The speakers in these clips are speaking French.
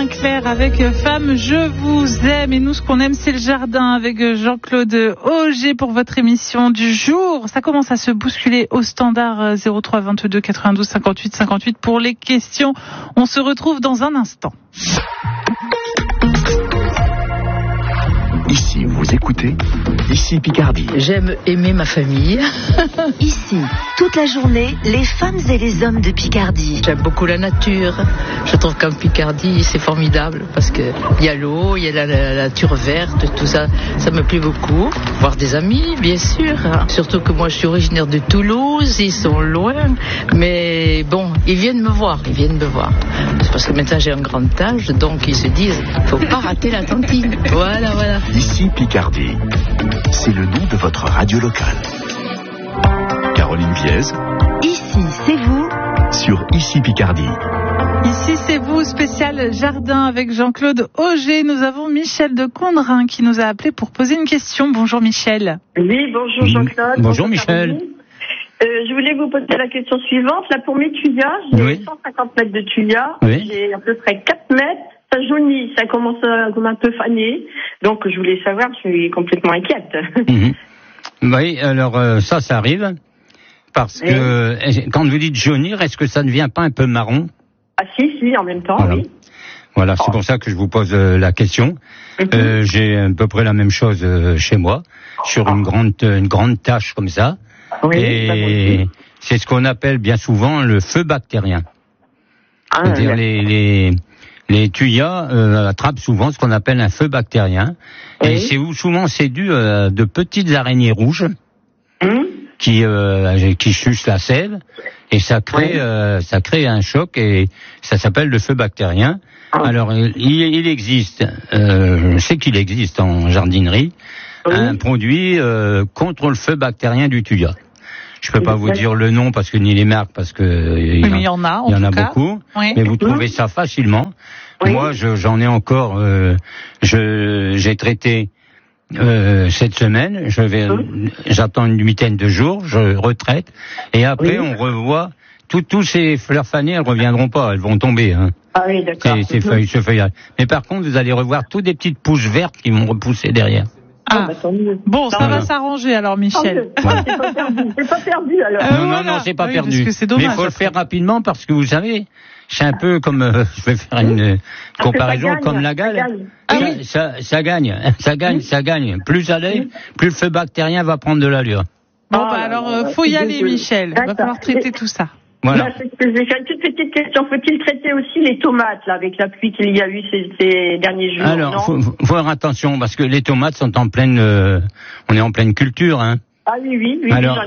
matin, Claire, avec Femme, je vous aime. Et nous, ce qu'on aime, c'est le jardin, avec Jean-Claude Auger pour votre émission du jour. Ça commence à se bousculer au standard 03 22 92 58 58 pour les questions. On se retrouve dans un instant. Ici, vous écoutez Ici Picardie. J'aime aimer ma famille. Ici, toute la journée, les femmes et les hommes de Picardie. J'aime beaucoup la nature. Je trouve qu'en Picardie, c'est formidable parce que il y a l'eau, il y a la nature verte, tout ça. Ça me plaît beaucoup. Voir des amis, bien sûr. Surtout que moi, je suis originaire de Toulouse. Ils sont loin. Mais bon, ils viennent me voir. C'est parce que maintenant, j'ai un grand âge. Donc, ils se disent, faut pas rater la tantine. Voilà. Ici Picardie. C'est le nom de votre radio locale. Caroline Viez. Ici, c'est vous. Sur Ici Picardie. Ici, c'est vous, spécial jardin avec Jean-Claude Auger. Nous avons Michel de Condrin qui nous a appelé pour poser une question. Bonjour Michel. Oui, bonjour Jean-Claude. Bonjour Michel. Je voulais vous poser la question suivante. Là, pour mes tuyas, j'ai 150 mètres de tuyas. Oui. J'ai à peu près 4 mètres. Ça jaunit, ça commence à comme un peu faner. Donc, je voulais savoir, je suis complètement inquiète. Oui, alors ça arrive. Parce que quand vous dites jaunir, est-ce que ça ne devient pas un peu marron? Ah si, en même temps, voilà. Oui. Voilà, c'est pour ça que je vous pose la question. J'ai à peu près la même chose chez moi, sur une grande tache comme ça. Oui, et c'est ce qu'on appelle bien souvent le feu bactérien. C'est-à-dire les tuyas attrapent souvent ce qu'on appelle un feu bactérien. Oui. Et souvent c'est dû à de petites araignées rouges qui sucent la sève et ça crée un choc et ça s'appelle le feu bactérien. Alors il existe, je sais qu'il existe en jardinerie un produit contre le feu bactérien du tuya. Je peux pas vous dire le nom parce que ni les marques parce que il y en a beaucoup, oui. Mais vous trouvez ça facilement. Oui. Moi, j'en ai encore. J'ai traité cette semaine. J'attends une huitaine de jours. Je retraite et après on revoit tous ces fleurs fanées. Elles reviendront pas. Elles vont tomber. Hein. Ah oui, d'accord. Ce feuillage. Mais par contre, vous allez revoir toutes des petites pousses vertes qui vont repousser derrière. Bon, ça va s'arranger alors, Michel. Voilà. C'est pas perdu alors. Non, c'est pas perdu. Parce que c'est dommage, mais il faut le faire rapidement parce que vous savez, c'est un peu comme, je vais faire une comparaison comme la gale. Ça gagne. Plus ça l'est, plus le feu bactérien va prendre de l'allure. Bon, alors, faut y aller, Michel. Il va falloir traiter tout ça. Voilà. J'ai une toute petite question. Faut-il traiter aussi les tomates, là, avec la pluie qu'il y a eu ces derniers jours? Alors, faut faire attention, parce que les tomates sont on est en pleine culture, hein. Ah oui. Alors,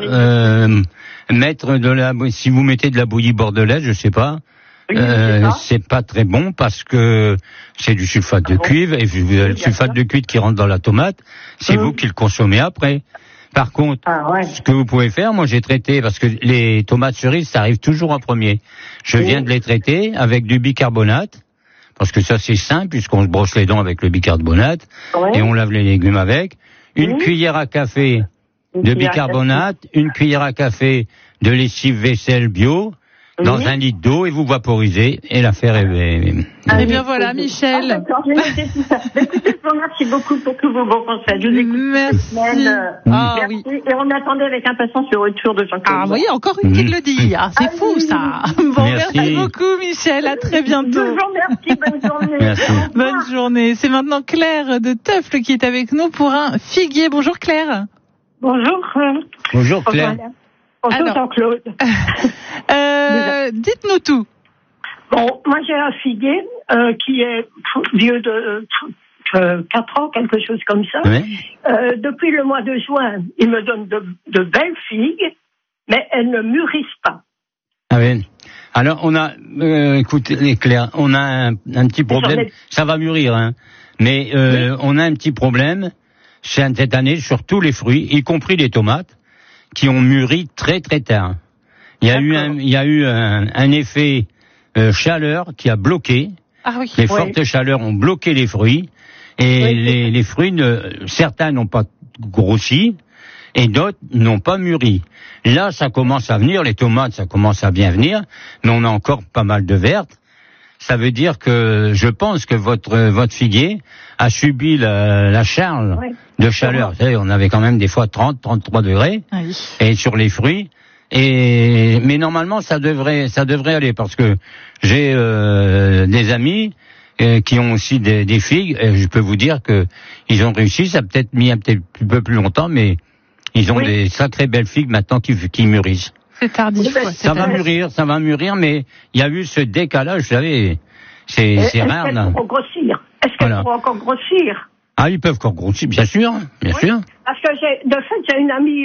si vous mettez de la bouillie bordelaise, je sais pas, c'est pas très bon parce que c'est du sulfate de cuivre, et vous avez le sulfate de cuivre qui rentre dans la tomate, c'est vous qui le consommez après. Par contre, ce que vous pouvez faire, moi j'ai traité, parce que les tomates cerises, ça arrive toujours en premier. Je viens de les traiter avec du bicarbonate, parce que ça c'est simple, puisqu'on se brosse les dents avec le bicarbonate, et on lave les légumes avec. Une cuillère à café de bicarbonate, une cuillère à café de lessive vaisselle bio, dans 1 litre d'eau, et vous vaporisez, et l'affaire est... Eh bien voilà, Michel. D'accord, j'ai noté tout ça. Écoutez, je vous remercie beaucoup pour tous vos bons conseils. Je vous écoute. Merci. Merci. Oui. Et on attendait avec impatience le retour de Jean-Claude. Ah oui, encore une qui le dit. C'est fou ça. Bon, merci beaucoup Michel, à très bientôt. Je vous remercie, bonne journée. Merci. Bonne journée. C'est maintenant Claire de Teufle qui est avec nous pour un figuier. Bonjour Claire. Bonjour. Bonjour Claire. Bonjour Jean-Claude. Dites-nous tout. Bon, moi j'ai un figuier qui est vieux de 4 ans, quelque chose comme ça. Oui. Depuis le mois de juin, il me donne de belles figues, mais elles ne mûrissent pas. Ah oui. Alors on a, écoutez Claire, on a un petit problème. Ça va mûrir, hein. Mais on a un petit problème cette année sur tous les fruits, y compris les tomates, qui ont mûri très très tard. Il y a eu un effet chaleur qui a bloqué. Ah oui. Les fortes chaleurs ont bloqué les fruits et les fruits certains n'ont pas grossi et d'autres n'ont pas mûri. Là, ça commence à venir, les tomates, ça commence à bien venir, mais on a encore pas mal de vertes. ça veut dire que je pense que votre figuier a subi la charge de chaleur. Vous savez, on avait quand même des fois 30, 33 degrés et sur les fruits. Mais normalement, ça devrait aller parce que j'ai des amis qui ont aussi des figues. Et je peux vous dire que ils ont réussi. Ça a peut-être mis un petit peu plus longtemps, mais ils ont des sacrées belles figues maintenant qui mûrissent. C'est tardif. Ça va mûrir, mais il y a eu ce décalage, vous savez, c'est rare. Est-ce qu'elles pourront grossir? Est-ce qu'elles pourront encore grossir? Ah, ils peuvent encore grossir, bien sûr. Parce que j'ai une amie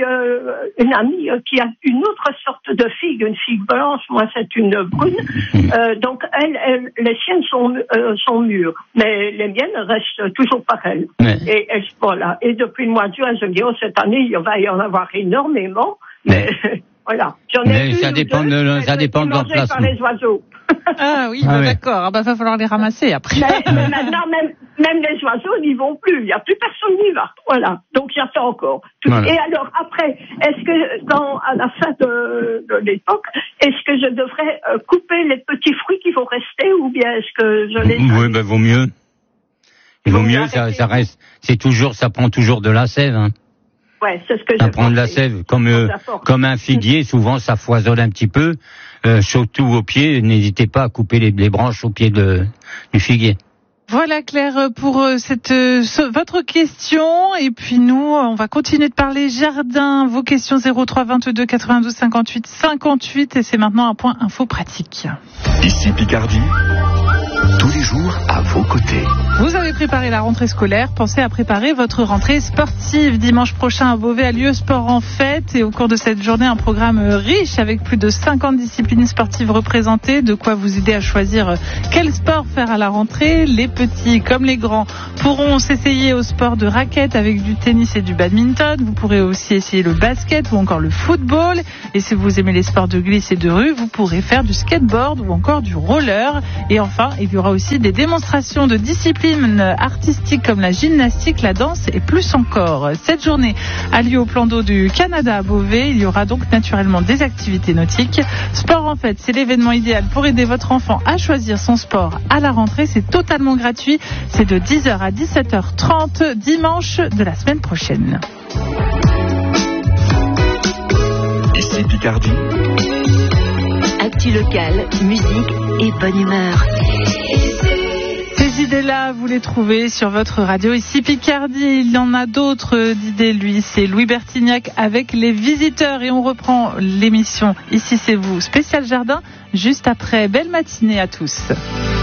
qui a une autre sorte de figue, une figue blanche, moi c'est une brune. Donc les siennes sont mûres, mais les miennes restent toujours pareilles. Et voilà. Et depuis le mois de juin, je me dis cette année il va y en avoir énormément, mais voilà. Ça dépend de leur place. Par les oiseaux. Ah oui, d'accord. Va falloir les ramasser après. Mais maintenant, même les oiseaux n'y vont plus. Il n'y a plus personne n'y va. Voilà. Donc il y a ça encore. Voilà. Et alors après, est-ce que à la fin de l'époque, est-ce que je devrais couper les petits fruits qui vont rester ou bien est-ce que je les... Oui, vaut mieux. Il vaut mieux. Ça reste. Ça prend toujours de la sève. Hein. Ouais, c'est ce que ça prend de la sève, comme un figuier, souvent ça foisonne un petit peu, surtout aux pieds, n'hésitez pas à couper les branches au pied du figuier. Voilà Claire pour votre question, et puis nous on va continuer de parler jardin, vos questions 03 22 92 58 58 et c'est maintenant un point info pratique. Ici Picardie, tous les jours à vos côtés. Vous avez préparé la rentrée scolaire, pensez à préparer votre rentrée sportive. Dimanche prochain à Beauvais a lieu Sport en Fête et au cours de cette journée un programme riche avec plus de 50 disciplines sportives représentées, de quoi vous aider à choisir quel sport faire à la rentrée. Les petits comme les grands pourront s'essayer au sport de raquette avec du tennis et du badminton. Vous pourrez aussi essayer le basket ou encore le football. Et si vous aimez les sports de glisse et de rue, vous pourrez faire du skateboard ou encore du roller. Et enfin, il y aura aussi des démonstrations de disciplines artistiques comme la gymnastique, la danse et plus encore. Cette journée a lieu au plan d'eau du Canada à Beauvais. Il y aura donc naturellement des activités nautiques. Sport en Fête, c'est l'événement idéal pour aider votre enfant à choisir son sport à la rentrée. C'est totalement gratuit. C'est de 10h à 17h30 dimanche de la semaine prochaine. Ici Picardie. Actu locale, musique et bonne humeur. Ces idées-là, vous les trouvez sur votre radio. Ici Picardie, il y en a d'autres d'idées, lui. C'est Louis Bertignac avec Les Visiteurs. Et on reprend l'émission Ici c'est vous, spécial jardin, juste après. Belle matinée à tous.